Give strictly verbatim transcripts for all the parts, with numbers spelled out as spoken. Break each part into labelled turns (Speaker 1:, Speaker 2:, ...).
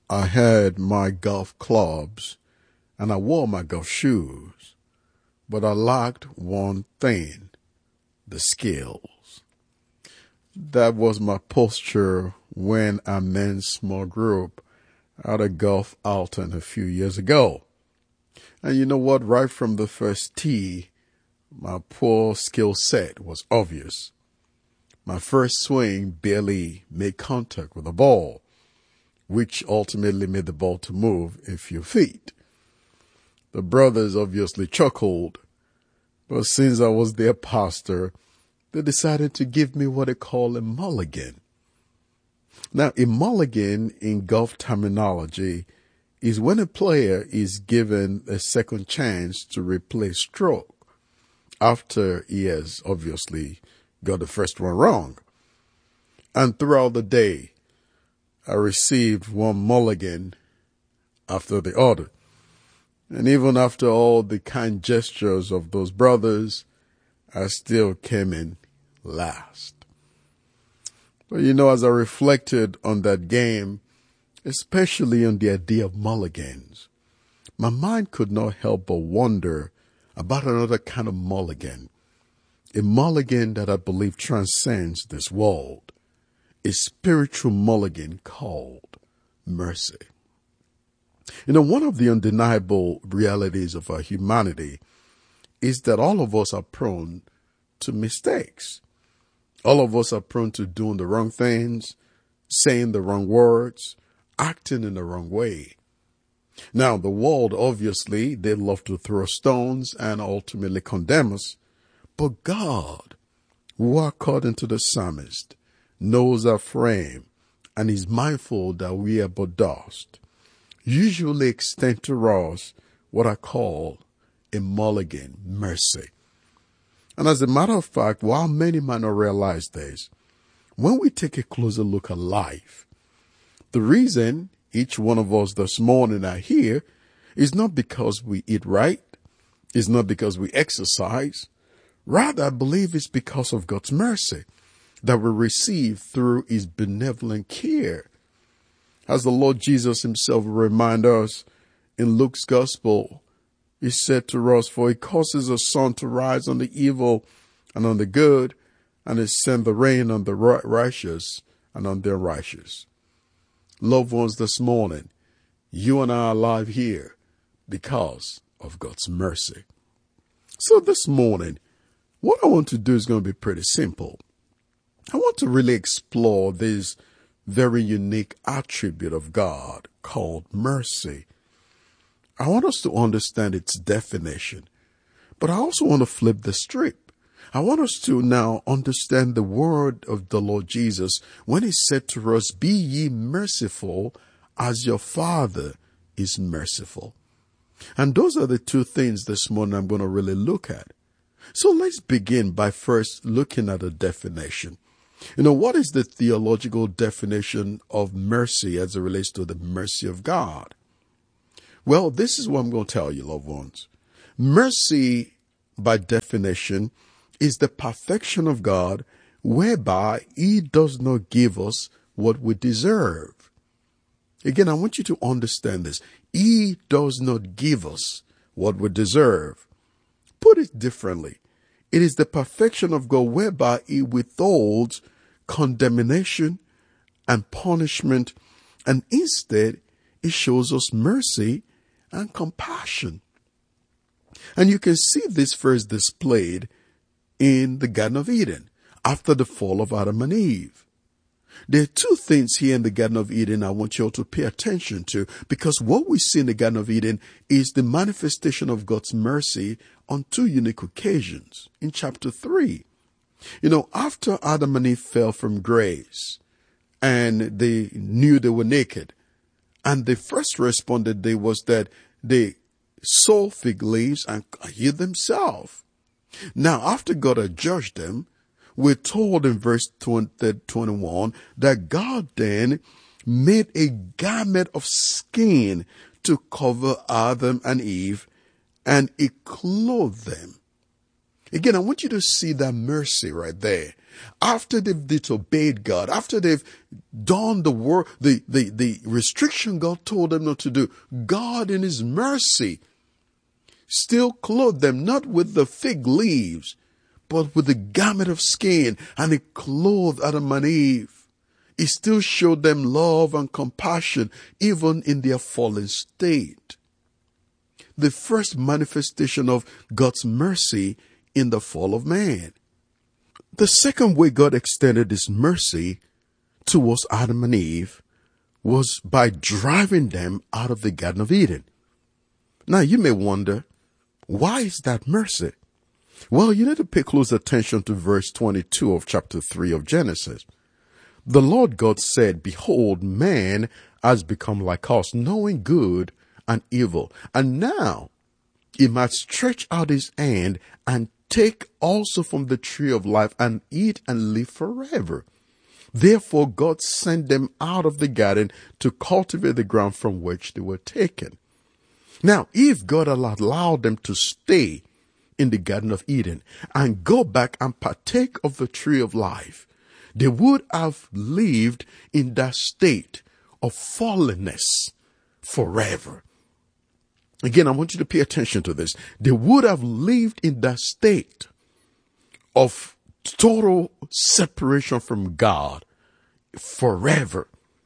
Speaker 1: I had my golf clubs and I wore my golf shoes, but I lacked one thing, the skills. That was my posture when I met small group at a golf outing a few years ago. And you know what? Right from the first tee, my poor skill set was obvious. My first swing barely made contact with the ball, which ultimately made the ball to move a few feet. The brothers obviously chuckled, but since I was their pastor, they decided to give me what they call a mulligan. Now, a mulligan in golf terminology is when a player is given a second chance to replay stroke after he has obviously got the first one wrong. And throughout the day, I received one mulligan after the other. And even after all the kind gestures of those brothers, I still came in last. But you know, as I reflected on that game, especially on the idea of mulligans, my mind could not help but wonder about another kind of mulligan, a mulligan that I believe transcends this world, a spiritual mulligan called mercy. You know, one of the undeniable realities of our humanity is that all of us are prone to mistakes. All of us are prone to doing the wrong things, saying the wrong words, acting in the wrong way. Now, the world, obviously, they love to throw stones and ultimately condemn us. But God, who according to the psalmist, knows our frame and is mindful that we are but dust, usually extend to us what I call a mulligan, mercy. And as a matter of fact, while many might not realize this, when we take a closer look at life, the reason each one of us this morning are here is not because we eat right, it's not because we exercise. Rather, I believe it's because of God's mercy that we receive through his benevolent care. As the Lord Jesus himself will remind us in Luke's gospel, he said to us, for he causes the sun to rise on the evil and on the good, and he sends the rain on the righteous and on the unrighteous. Loved ones, this morning, you and I are alive here because of God's mercy. So this morning, what I want to do is going to be pretty simple. I want to really explore this very unique attribute of God called mercy. I want us to understand its definition, but I also want to flip the script. I want us to now understand the word of the Lord Jesus when he said to us, be ye merciful as your Father is merciful. And those are the two things this morning I'm going to really look at. So let's begin by first looking at a definition. You know, what is the theological definition of mercy as it relates to the mercy of God? Well, this is what I'm going to tell you, loved ones. Mercy, by definition, is the perfection of God whereby he does not give us what we deserve. Again, I want you to understand this. He does not give us what we deserve. Put it differently. It is the perfection of God whereby he withholds condemnation and punishment, and instead he shows us mercy and compassion. And you can see this first displayed in the Garden of Eden after the fall of Adam and Eve. There are two things here in the Garden of Eden I want you all to pay attention to, because what we see in the Garden of Eden is the manifestation of God's mercy on two unique occasions. In chapter three, you know, after Adam and Eve fell from grace and they knew they were naked, and the first response that they was that they sold fig leaves and hid themselves. Now, after God had judged them, we're told in verse twenty-one that God then made a garment of skin to cover Adam and Eve, and he clothed them. Again, I want you to see that mercy right there. After they've disobeyed God, after they've done the work, the, the, the restriction God told them not to do, God in his mercy still clothed them, not with the fig leaves, but with the garment of skin, and he clothed Adam and Eve. He still showed them love and compassion, even in their fallen state. The first manifestation of God's mercy in the fall of man. The second way God extended his mercy towards Adam and Eve was by driving them out of the Garden of Eden. Now you may wonder, why is that mercy? Well, you need to pay close attention to verse twenty-two of chapter three of Genesis. The Lord God said, behold, man has become like us, knowing good and evil. And now he might stretch out his hand and take also from the tree of life and eat and live forever. Therefore God sent them out of the garden to cultivate the ground from which they were taken. Now, if God had allowed them to stay in the Garden of Eden and go back and partake of the tree of life, they would have lived in that state of fallenness forever. Again, I want you to pay attention to this. They would have lived in that state of total separation from God forever.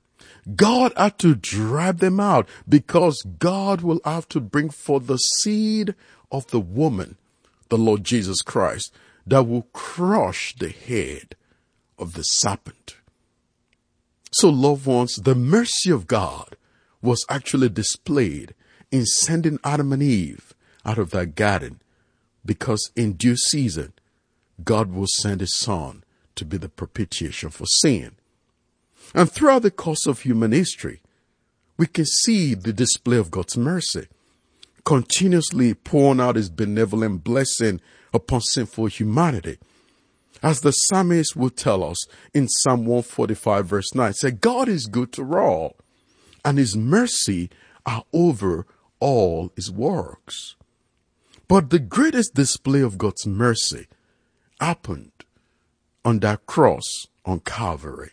Speaker 1: God had to drive them out because God will have to bring forth the seed of the woman, the Lord Jesus Christ, that will crush the head of the serpent. So, loved ones, the mercy of God was actually displayed in sending Adam and Eve out of that garden, because in due season, God will send his son to be the propitiation for sin. And throughout the course of human history, we can see the display of God's mercy, continuously pouring out his benevolent blessing upon sinful humanity. As the psalmist will tell us in Psalm one forty-five verse nine, say, God is good to all, and his mercy are over all his works. But the greatest display of God's mercy happened on that cross on Calvary,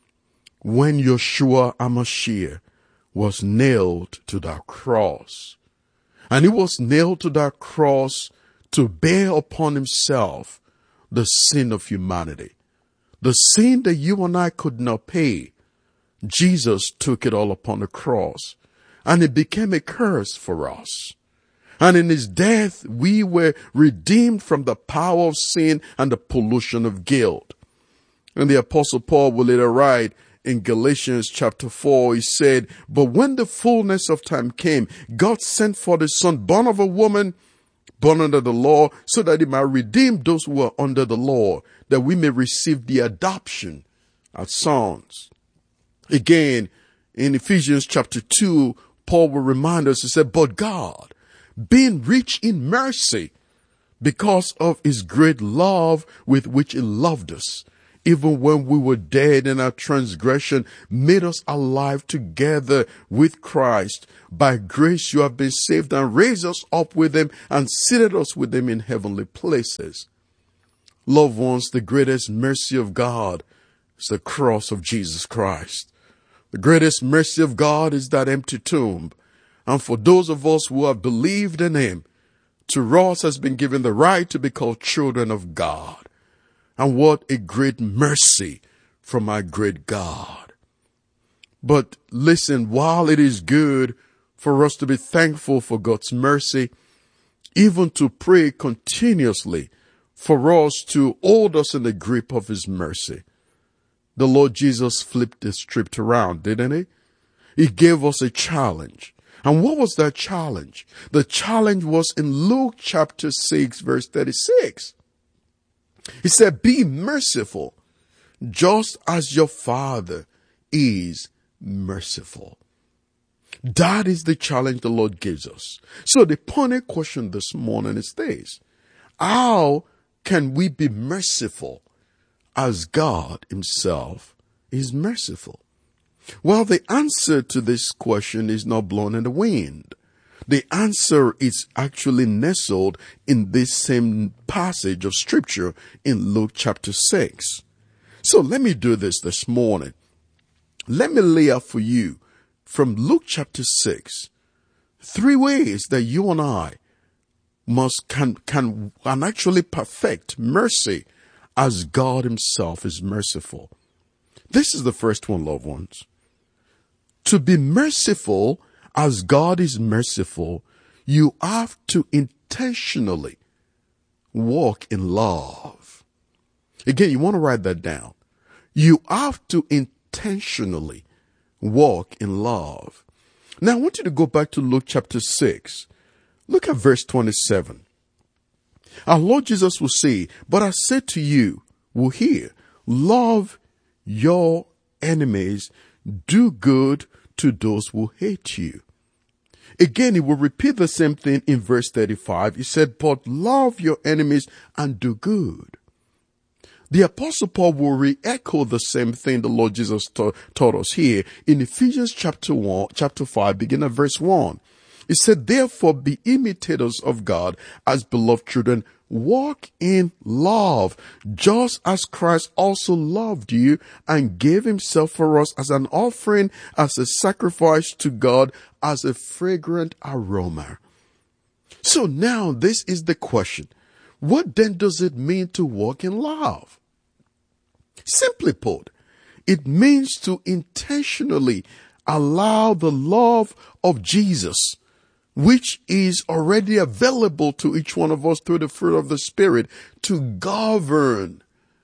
Speaker 1: when Yeshua HaMashiach was nailed to that cross. And he was nailed to that cross to bear upon himself the sin of humanity. The sin that you and I could not pay. Jesus took it all upon the cross, and it became a curse for us. And in his death, we were redeemed from the power of sin and the pollution of guilt. And the Apostle Paul will later write in Galatians chapter four, he said, but when the fullness of time came, God sent forth his son, born of a woman, born under the law, so that he might redeem those who are under the law, that we may receive the adoption as sons. Again, in Ephesians chapter two, Paul will remind us, he said, but God, being rich in mercy, because of his great love with which he loved us, even when we were dead in our transgression, made us alive together with Christ. By grace you have been saved, and raised us up with him and seated us with him in heavenly places. Loved ones, the greatest mercy of God is the cross of Jesus Christ. The greatest mercy of God is that empty tomb. And for those of us who have believed in him, to us has been given the right to be called children of God. And what a great mercy from our great God. But listen, while it is good for us to be thankful for God's mercy, even to pray continuously for us to hold us in the grip of his mercy, the Lord Jesus flipped the script around, didn't he? He gave us a challenge. And what was that challenge? The challenge was in Luke chapter six, verse thirty-six. He said, be merciful, just as your Father is merciful. That is the challenge the Lord gives us. So the pointed question this morning is this: how can we be merciful as God himself is merciful? Well, the answer to this question is not blown in the wind. The answer is actually nestled in this same passage of scripture in Luke chapter six. So let me do this this morning. Let me lay out for you from Luke chapter six, three ways that you and I must can, can, can actually perfect mercy as God himself is merciful. This is the first one, loved ones. To be merciful as God is merciful, you have to intentionally walk in love. Again, you want to write that down. You have to intentionally walk in love. Now, I want you to go back to Luke chapter six. Look at verse twenty-seven. Our Lord Jesus will say, "But I say to you, will hear, love your enemies, do good to those who hate you." Again, he will repeat the same thing in verse thirty-five. He said, "But love your enemies and do good." The Apostle Paul will re-echo the same thing the Lord Jesus ta- taught us here in Ephesians chapter one, chapter five, beginning at verse one. He said, "Therefore be imitators of God as beloved children, walk in love, just as Christ also loved you and gave himself for us as an offering, as a sacrifice to God, as a fragrant aroma." So now this is the question. What then does it mean to walk in love? Simply put, it means to intentionally allow the love of Jesus, which is already available to each one of us through the fruit of the Spirit, to govern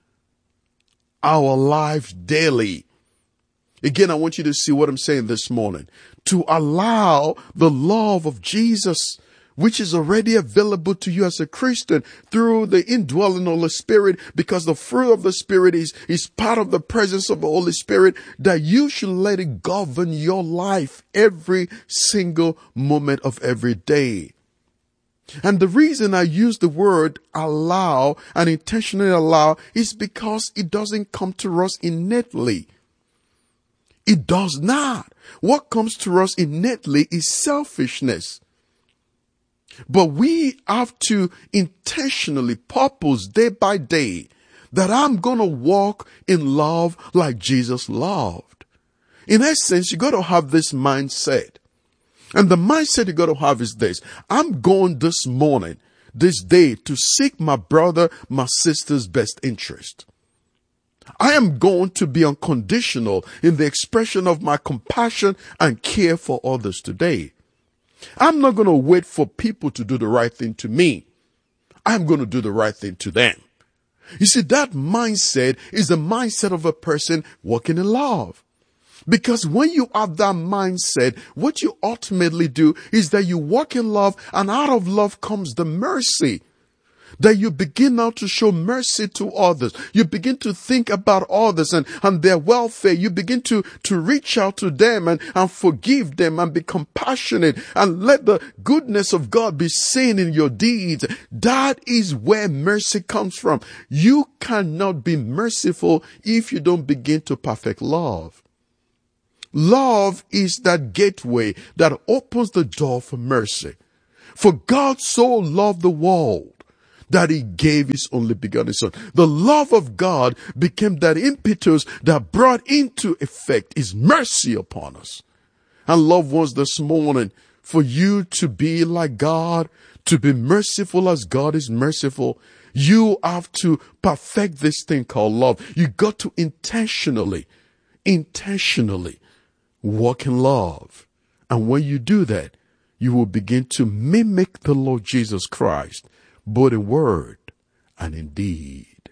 Speaker 1: our lives daily. Again, I want you to see what I'm saying this morning. To allow the love of Jesus, which is already available to you as a Christian through the indwelling Holy Spirit, because the fruit of the Spirit is, is part of the presence of the Holy Spirit, that you should let it govern your life every single moment of every day. And the reason I use the word allow and intentionally allow is because it doesn't come to us innately. It does not. What comes to us innately is selfishness. But we have to intentionally purpose day by day that I'm going to walk in love like Jesus loved. In essence, you got to have this mindset. And the mindset you got to have is this: I'm going this morning, this day, to seek my brother, my sister's best interest. I am going to be unconditional in the expression of my compassion and care for others today. I'm not going to wait for people to do the right thing to me. I'm going to do the right thing to them. You see, that mindset is the mindset of a person walking in love. Because when you have that mindset, what you ultimately do is that you walk in love, and out of love comes the mercy. That you begin now to show mercy to others. You begin to think about others and, and their welfare. You begin to, to reach out to them and, and forgive them and be compassionate and let the goodness of God be seen in your deeds. That is where mercy comes from. You cannot be merciful if you don't begin to perfect love. Love is that gateway that opens the door for mercy. For God so loved the world that he gave his only begotten son. The love of God became that impetus that brought into effect his mercy upon us. And loved ones, this morning, for you to be like God, to be merciful as God is merciful, you have to perfect this thing called love. You got to intentionally, intentionally walk in love. And when you do that, you will begin to mimic the Lord Jesus Christ, both in word and in deed.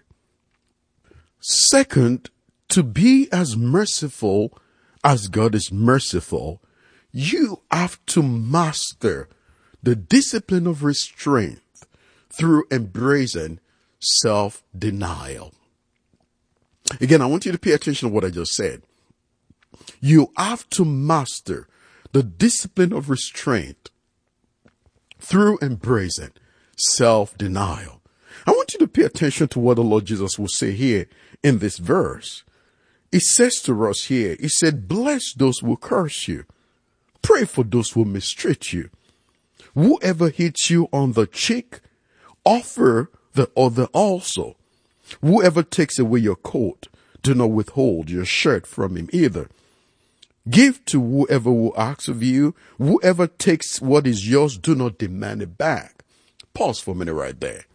Speaker 1: Second, to be as merciful as God is merciful, you have to master the discipline of restraint through embracing self-denial. Again, I want you to pay attention to what I just said. You have to master the discipline of restraint through embracing self-denial. I want you to pay attention to what the Lord Jesus will say here in this verse. He says to us here, he said, bless those who curse you. Pray for those who mistreat you. Whoever hits you on the cheek, offer the other also. Whoever takes away your coat, do not withhold your shirt from him either. Give to whoever will ask of you. Whoever takes what is yours, do not demand it back. Pause for a minute right there.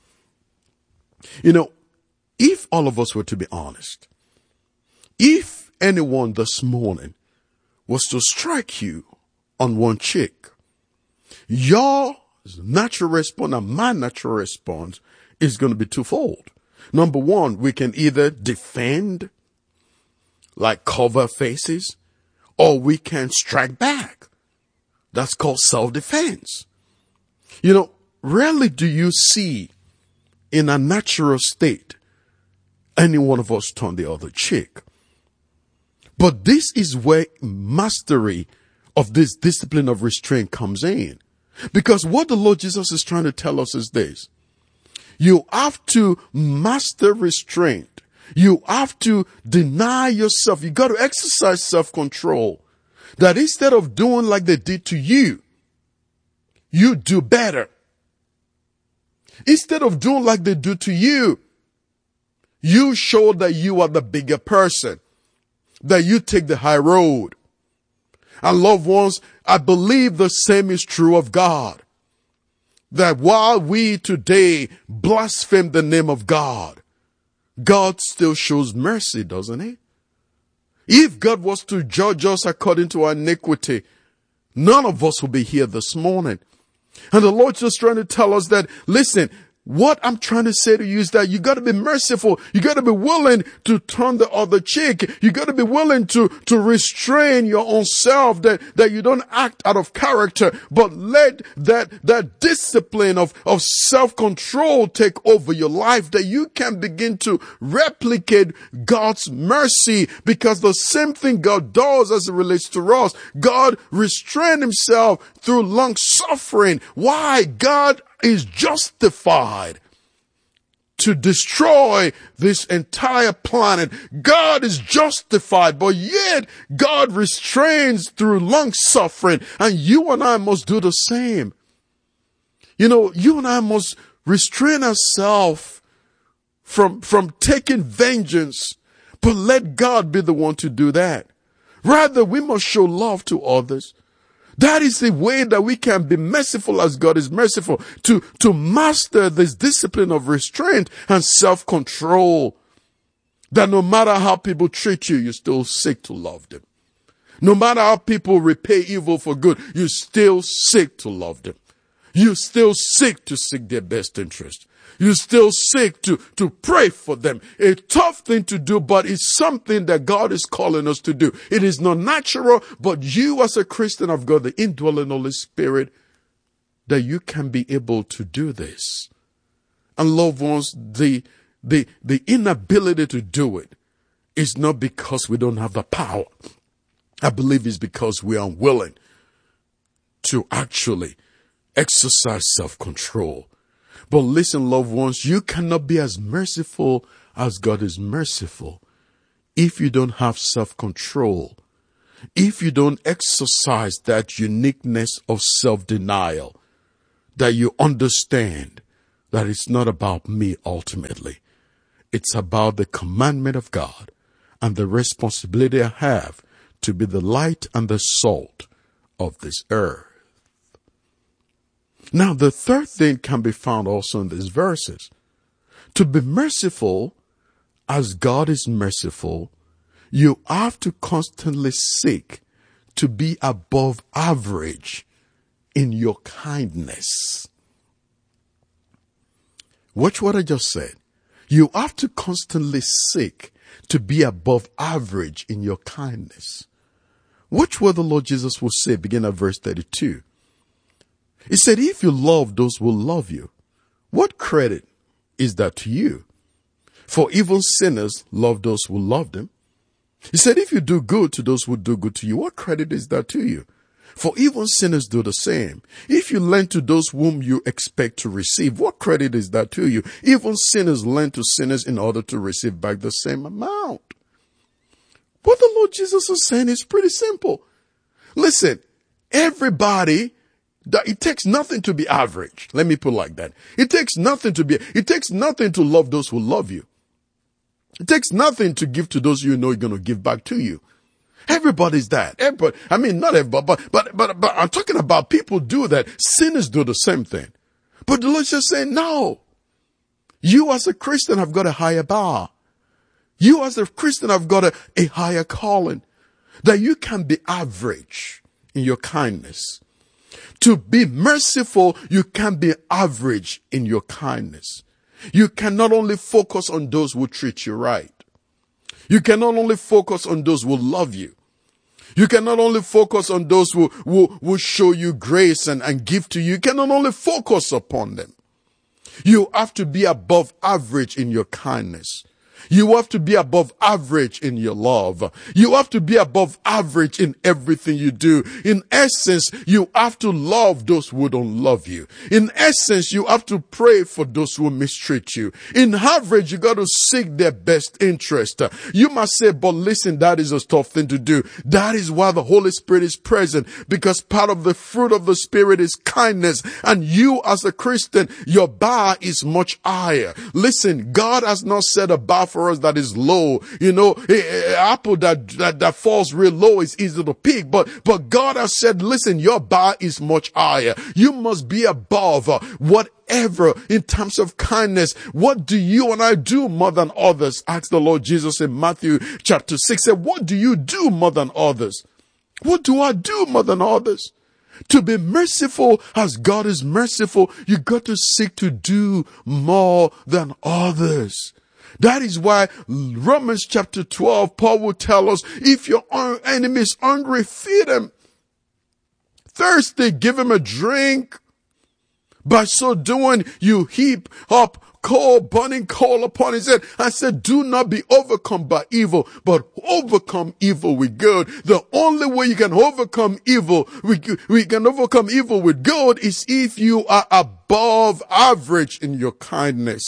Speaker 1: You know, if all of us were to be honest, if anyone this morning was to strike you on one cheek, your natural response and my natural response is going to be twofold. Number one, we can either defend, like cover faces, or we can strike back. That's called self-defense. You know, rarely do you see in a natural state any one of us turn the other cheek. But this is where mastery of this discipline of restraint comes in. Because what the Lord Jesus is trying to tell us is this. You have to master restraint. You have to deny yourself. You got to exercise self-control. That instead of doing like they did to you, you do better. Instead of doing like they do to you, you show that you are the bigger person, that you take the high road. And loved ones, I believe the same is true of God. That while we today blaspheme the name of God, God still shows mercy, doesn't he? If God was to judge us according to our iniquity, none of us will be here this morning. And the Lord's just trying to tell us that, listen, what I'm trying to say to you is that you got to be merciful. You got to be willing to turn the other cheek. You got to be willing to, to restrain your own self, that, that you don't act out of character, but let that, that discipline of, of self-control take over your life, that you can begin to replicate God's mercy, because the same thing God does as it relates to us, God restrained himself through long suffering. Why? God is justified to destroy this entire planet. God is justified, but yet God restrains through long suffering, and you and I must do the same. You know, you and I must restrain ourselves from, from taking vengeance, but let God be the one to do that. Rather, we must show love to others. That is the way that we can be merciful as God is merciful, to, to master this discipline of restraint and self-control. That no matter how people treat you, you still seek to love them. No matter how people repay evil for good, you still seek to love them. You still seek to seek their best interest. You still seek to, to pray for them. A tough thing to do, but it's something that God is calling us to do. It is not natural, but you as a Christian of God, the indwelling Holy Spirit, that you can be able to do this. And loved ones, the, the, the inability to do it is not because we don't have the power. I believe it's because we are unwilling to actually exercise self-control. But listen, loved ones, you cannot be as merciful as God is merciful if you don't have self-control, if you don't exercise that uniqueness of self-denial, that you understand that it's not about me ultimately. It's about the commandment of God and the responsibility I have to be the light and the salt of this earth. Now, the third thing can be found also in these verses. To be merciful as God is merciful, you have to constantly seek to be above average in your kindness. Watch what I just said. You have to constantly seek to be above average in your kindness. Watch what the Lord Jesus will say, begin at verse thirty-two. He said, if you love those who love you, what credit is that to you? For even sinners love those who love them. He said, if you do good to those who do good to you, what credit is that to you? For even sinners do the same. If you lend to those whom you expect to receive, what credit is that to you? Even sinners lend to sinners in order to receive back the same amount. What the Lord Jesus is saying is pretty simple. Listen, everybody That it takes nothing to be average. Let me put it like that. It takes nothing to be, it takes nothing to love those who love you. It takes nothing to give to those you know are going to give back to you. Everybody's that. Everybody, I mean, not everybody, but, but, but, but I'm talking about people do that. Sinners do the same thing. But the Lord's just saying, no. You as a Christian have got a higher bar. You as a Christian have got a, a higher calling. That you can be average in your kindness. To be merciful, you can be average in your kindness. You can not only focus on those who treat you right. You can not only focus on those who love you. You can not only focus on those who will who show you grace and, and give to you. You can not only focus upon them. You have to be above average in your kindness. You have to be above average in your love. You have to be above average in everything you do. In essence, you have to love those who don't love you. In essence, you have to pray for those who mistreat you. In average, you got to seek their best interest. You must say, but listen, that is a tough thing to do. That is why the Holy Spirit is present, because part of the fruit of the Spirit is kindness. And you as a Christian, your bar is much higher. Listen, God has not set a bar for us that is low. You know, an apple that, that, that falls real low is easy to pick, but, but God has said, listen, your bar is much higher. You must be above uh, whatever in terms of kindness. What do you and I do more than others? Asked the Lord Jesus in Matthew chapter six. Said, what do you do more than others? What do I do more than others? To be merciful as God is merciful, you got to seek to do more than others. That is why Romans chapter twelve, Paul will tell us, if your enemy is hungry, feed him. Thirsty, give him a drink. By so doing, you heap up coal, burning coal upon his head. I said, do not be overcome by evil, but overcome evil with good. The only way you can overcome evil, we, we can overcome evil with good, is if you are above average in your kindness.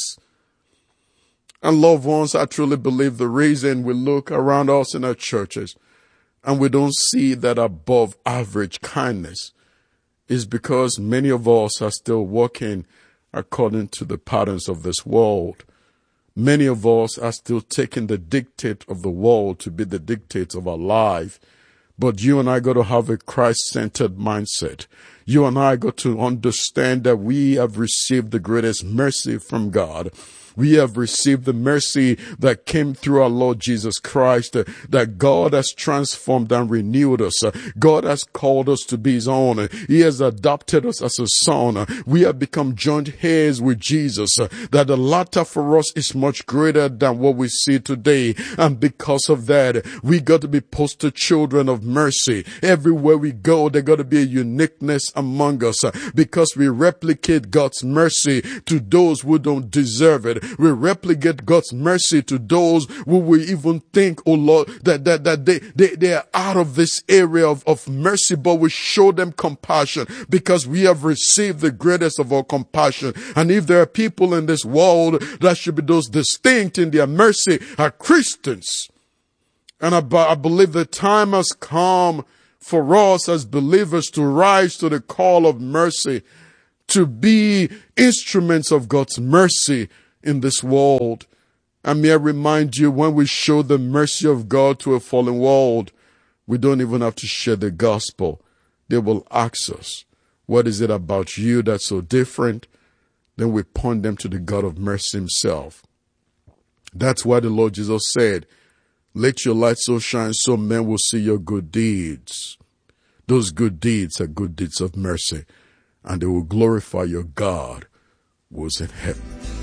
Speaker 1: And loved ones, I truly believe the reason we look around us in our churches and we don't see that above average kindness is because many of us are still walking according to the patterns of this world. Many of us are still taking the dictate of the world to be the dictates of our life. But you and I got to have a Christ-centered mindset. You and I got to understand that we have received the greatest mercy from God. We have received the mercy that came through our Lord Jesus Christ, uh, that God has transformed and renewed us. Uh, God has called us to be his own. Uh, he has adopted us as a son. Uh, we have become joint heirs with Jesus, uh, that the latter for us is much greater than what we see today. And because of that, we got to be poster children of mercy. Everywhere we go, there got to be a uniqueness among us, uh, because we replicate God's mercy to those who don't deserve it. We replicate God's mercy to those who we even think, oh Lord, that, that, that they, they, they are out of this area of, of mercy, but we show them compassion because we have received the greatest of all compassion. And if there are people in this world that should be those distinct in their mercy are Christians. And I, I believe the time has come for us as believers to rise to the call of mercy, to be instruments of God's mercy in this world. And may I remind you, when we show the mercy of God to a fallen world, we don't even have to share the gospel. They will ask us, what is it about you that's so different? Then we point them to the God of mercy himself. That's why the Lord Jesus said, let your light so shine so men will see your good deeds. Those good deeds are good deeds of mercy, and they will glorify your God who is in heaven.